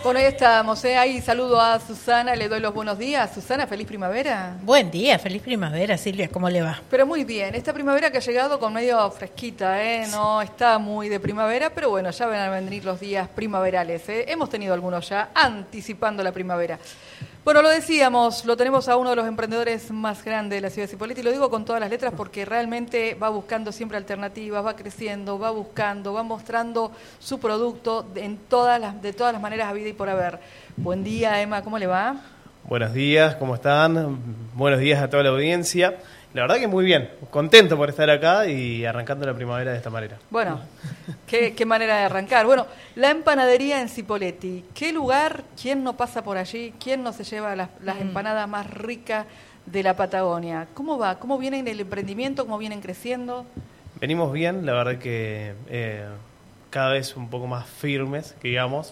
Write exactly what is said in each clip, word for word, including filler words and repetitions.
Bueno, ahí estamos, ¿eh? Ahí saludo a Susana, le doy los buenos días. Susana, feliz primavera. Buen día, feliz primavera, Silvia, ¿cómo le va? Pero muy bien, esta primavera que ha llegado con medio fresquita, ¿eh? No está muy de primavera, pero bueno, ya van a venir los días primaverales, ¿eh? Hemos tenido algunos ya anticipando la primavera. Bueno, lo decíamos, lo tenemos a uno de los emprendedores más grandes de la ciudad de Cipolletti, y lo digo con todas las letras porque realmente va buscando siempre alternativas, va creciendo, va buscando, va mostrando su producto en todas las, de todas las maneras habidas y por haber. Buen día, Emma, ¿cómo le va? Buenos días, ¿cómo están? Buenos días a toda la audiencia. La verdad que muy bien, contento por estar acá y arrancando la primavera de esta manera. Bueno, qué, qué manera de arrancar. Bueno, la empanadería en Cipolletti, ¿qué lugar, quién no pasa por allí, quién no se lleva las, las mm. empanadas más ricas de la Patagonia? ¿Cómo va? ¿Cómo vienen el emprendimiento? ¿Cómo vienen creciendo? Venimos bien, la verdad que eh, cada vez un poco más firmes, que digamos.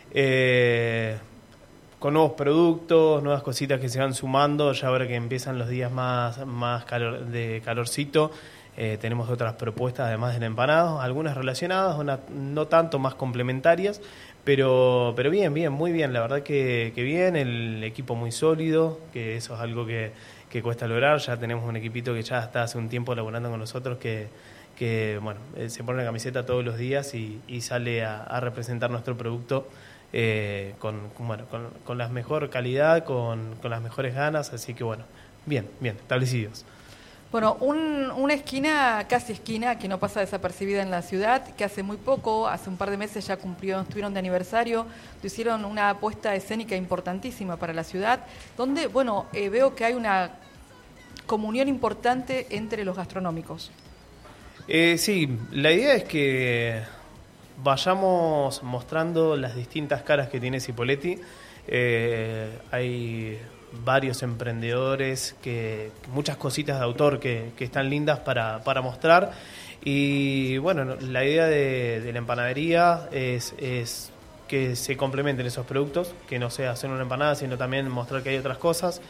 Eh, con nuevos productos, nuevas cositas que se van sumando, ya ahora que empiezan los días más, más calor, de calorcito, eh, tenemos otras propuestas además de la empanada, algunas relacionadas, una, no tanto, más complementarias, pero pero bien, bien, muy bien, la verdad que, que bien, el equipo muy sólido, que eso es algo que, que cuesta lograr, ya tenemos un equipito que ya está hace un tiempo laburando con nosotros, que, que bueno, se pone la camiseta todos los días y, y sale a, a representar nuestro producto. Eh, con, con, bueno, con, con la mejor calidad, con, con las mejores ganas, así que bueno, bien, bien, establecidos. Bueno, un, una esquina, casi esquina, que no pasa desapercibida en la ciudad, que hace muy poco, hace un par de meses ya cumplió, estuvieron de aniversario, hicieron una apuesta escénica importantísima para la ciudad, donde, bueno, eh, veo que hay una comunión importante entre los gastronómicos. Eh, sí, la idea es que vayamos mostrando las distintas caras que tiene Cipolletti. Eh, hay varios emprendedores, que muchas cositas de autor que, que están lindas para, para mostrar. Y bueno, la idea de, de la empanadería es, es que se complementen esos productos, que no sea hacer una empanada, sino también mostrar que hay otras cosas.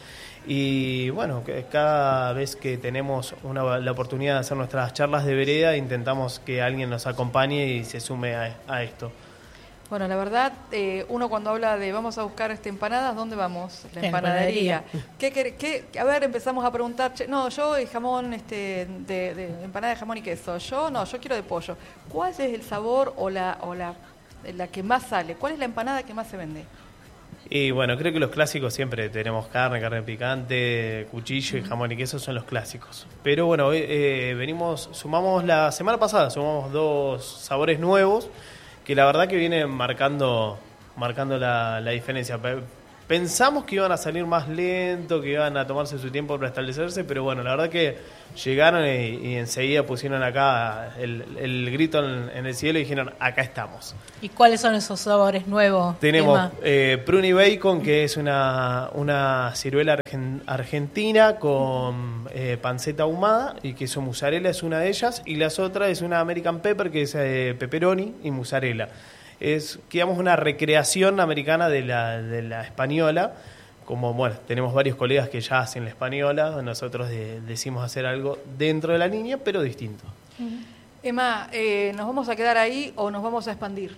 Y bueno, que cada vez que tenemos una, la oportunidad de hacer nuestras charlas de vereda, intentamos que alguien nos acompañe y se sume a, a esto. Bueno, la verdad, eh, uno cuando habla de vamos a buscar este empanadas, ¿dónde vamos? La empanadería. ¿Qué, qué, qué? A ver, empezamos a preguntar, che, no, yo el jamón, este, de, de empanada de jamón y queso. Yo no, yo quiero de pollo. ¿Cuál es el sabor o la, o la, la que más sale? ¿Cuál es la empanada que más se vende? Y bueno, creo que los clásicos siempre tenemos carne, carne picante, cuchillo y jamón y queso son los clásicos. Pero bueno, hoy eh, venimos, sumamos la semana pasada, sumamos dos sabores nuevos que la verdad que vienen marcando, marcando la, la diferencia. Pensamos que iban a salir más lento, que iban a tomarse su tiempo para establecerse, pero bueno, la verdad que llegaron y, y enseguida pusieron acá el, el grito en, en el cielo y dijeron, acá estamos. ¿Y cuáles son esos sabores nuevos? Tenemos eh, prune bacon, que es una, una ciruela argen, argentina con eh, panceta ahumada y queso mozzarella es una de ellas, y las otras es una American pepper, que es eh, pepperoni y mozzarella. Es, digamos, una recreación americana de la, de la española. Como, bueno, tenemos varios colegas que ya hacen la española, nosotros de, decimos hacer algo dentro de la línea, pero distinto. Emma, eh, ¿nos vamos a quedar ahí o nos vamos a expandir?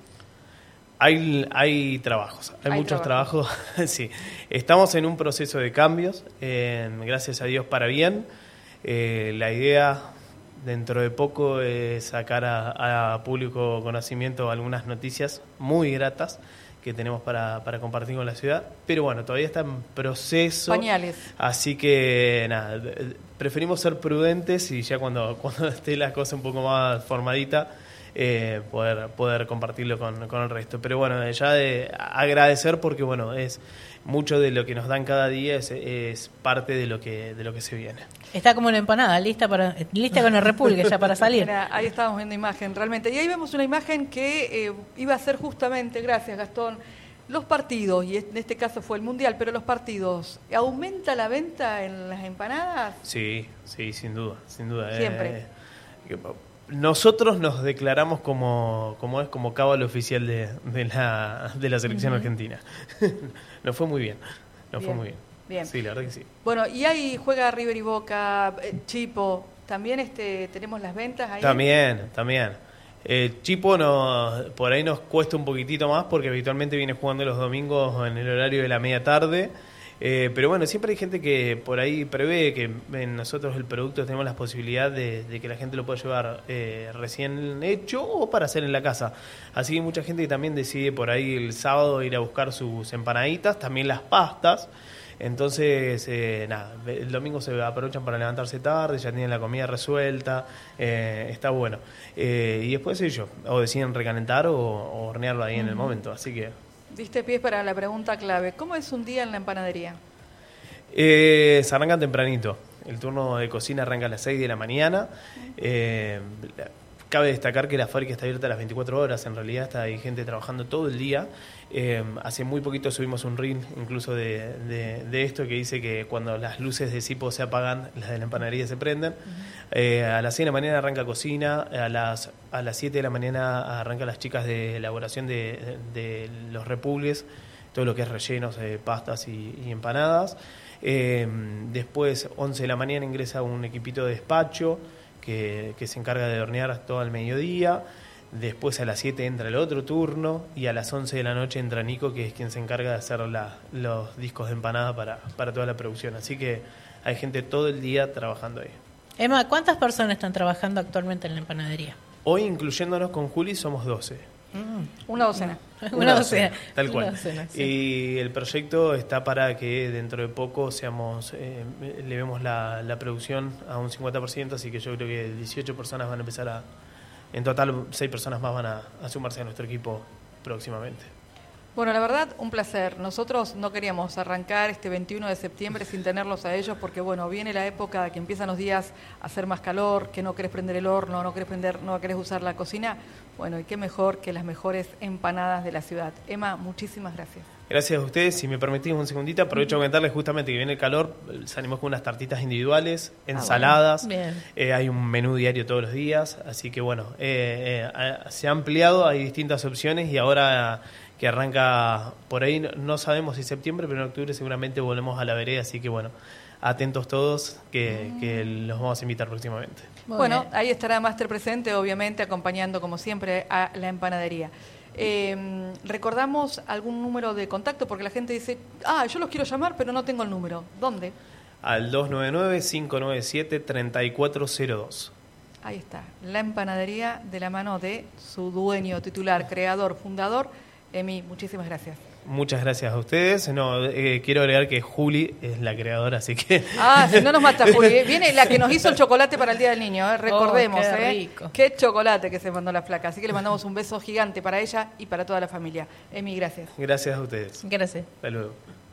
Hay, hay trabajos, hay, hay muchos trabajo. trabajos, sí. Estamos en un proceso de cambios, eh, gracias a Dios para bien. Eh, la idea dentro de poco es sacar a, a público conocimiento algunas noticias muy gratas que tenemos para, para compartir con la ciudad, pero bueno, todavía está en proceso. Pañales. Así que nada, preferimos ser prudentes y ya cuando, cuando esté la cosa un poco más formadita, eh, poder, poder compartirlo con, con el resto. Pero bueno, ya de agradecer porque bueno, es mucho de lo que nos dan cada día es, es parte de lo que de lo que se viene. Está como una empanada, lista para lista con el repulgue ya para salir. Mira, ahí estábamos viendo imagen, realmente. Y ahí vemos una imagen que eh, iba a ser justamente, gracias Gastón, los partidos, y en este caso fue el Mundial, pero los partidos, ¿aumenta la venta en las empanadas? Sí, sí, sin duda, sin duda. Siempre. Eh, nosotros nos declaramos como, como es como cábala oficial de, de la de la selección uh-huh. argentina. Nos fue muy bien, nos bien. fue muy bien. Bien. Sí, la verdad que sí. Bueno, y ahí juega River y Boca, eh, Chipo, también este tenemos las ventas ahí. También, también. Eh, Chipo no, por ahí nos cuesta un poquitito más porque habitualmente viene jugando los domingos en el horario de la media tarde. Eh, pero bueno, siempre hay gente que por ahí prevé que en nosotros el producto tenemos la posibilidad de, de que la gente lo pueda llevar eh, recién hecho o para hacer en la casa. Así que hay mucha gente que también decide por ahí el sábado ir a buscar sus empanaditas, también las pastas. Entonces, eh, nada, el domingo se aprovechan para levantarse tarde, ya tienen la comida resuelta, eh, está bueno. Eh, y después ellos o deciden recalentar o, o hornearlo ahí uh-huh. en el momento, así que... Diste pies para la pregunta clave. ¿Cómo es un día en la empanadería? Eh, se arranca tempranito. El turno de cocina arranca a las seis de la mañana. Eh, cabe destacar que la fábrica está abierta a las veinticuatro horas. En realidad está, hay gente trabajando todo el día. Eh, hace muy poquito subimos un reel incluso de, de, de esto que dice que cuando las luces de Sipo se apagan, las de la empanadería se prenden. Uh-huh. Eh, a las seis de la mañana arranca cocina. A las a las siete de la mañana arrancan las chicas de elaboración de, de, de los repulgues, todo lo que es rellenos, eh, pastas y, y empanadas. Eh, después, once de la mañana ingresa un equipito de despacho que, que se encarga de hornear todo el mediodía. Después a las siete entra el otro turno y a las once de la noche entra Nico, que es quien se encarga de hacer la, los discos de empanada para, para toda la producción. Así que hay gente todo el día trabajando ahí. Emma, ¿cuántas personas están trabajando actualmente en la empanadería? Hoy, incluyéndonos con Juli, somos doce. Mm. Una docena. Una, Una docena, docena. tal cual. Una docena, sí. Y el proyecto está para que dentro de poco seamos eh, le vemos la, la producción a un cincuenta por ciento, así que yo creo que dieciocho personas van a empezar a... En total, seis personas más van a, a sumarse a nuestro equipo próximamente. Bueno, la verdad, un placer. Nosotros no queríamos arrancar este veintiuno de septiembre sin tenerlos a ellos porque, bueno, viene la época que empiezan los días a hacer más calor, que no querés prender el horno, no querés prender, no querés usar la cocina. Bueno, y qué mejor que las mejores empanadas de la ciudad. Emma, muchísimas gracias. Gracias a ustedes. Si me permitís un segundito, aprovecho a comentarles justamente que viene el calor. Salimos con unas tartitas individuales, ensaladas. Ah, bueno. eh, hay un menú diario todos los días. Así que, bueno, eh, eh, se ha ampliado, hay distintas opciones y ahora... que arranca por ahí, no sabemos si septiembre, pero en octubre seguramente volvemos a la vereda, así que bueno, atentos todos, que, que los vamos a invitar próximamente. Muy bueno, bien. Ahí estará Máster presente, obviamente, acompañando como siempre a la empanadería. Eh, recordamos algún número de contacto, porque la gente dice, ah, yo los quiero llamar, pero no tengo el número. ¿Dónde? Al dos nueve nueve, cinco nueve siete, tres cuatro cero dos. Ahí está, la empanadería de la mano de su dueño, titular, creador, fundador, Emi, muchísimas gracias. Muchas gracias a ustedes. No, eh, quiero agregar que Juli es la creadora, así que... Ah, si no nos mata Juli. Viene la que nos hizo el chocolate para el Día del Niño, ¿eh? Recordemos. Oh, qué ¿eh? rico. Qué chocolate que se mandó la flaca. Así que le mandamos un beso gigante para ella y para toda la familia. Emi, gracias. Gracias a ustedes. Gracias. Hasta luego.